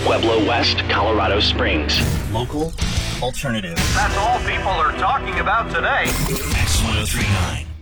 Pueblo West, Colorado Springs. Local alternative. That's all people are talking about today. X1039.